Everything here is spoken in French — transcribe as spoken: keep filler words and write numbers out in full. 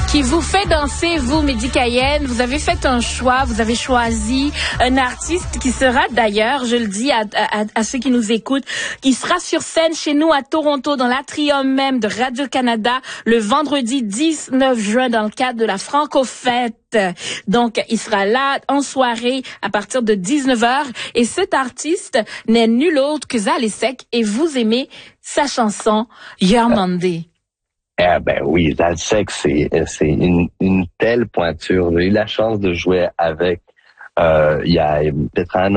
qui vous fait danser, vous, Mehdi Cayenne. Vous avez fait un choix, vous avez choisi un artiste qui sera d'ailleurs, je le dis à, à, à ceux qui nous écoutent, qui sera sur scène chez nous à Toronto, dans l'atrium même de Radio-Canada, le vendredi dix-neuf juin, dans le cadre de la Franco-Fête. Donc, il sera là en soirée à partir de dix-neuf heures. Et cet artiste n'est nul autre que Zale Sek. Et vous aimez sa chanson « Your Monday ». Eh ben oui, Zale Sek, c'est c'est une, une telle pointure. J'ai eu la chance de jouer avec euh, il y a peut-être un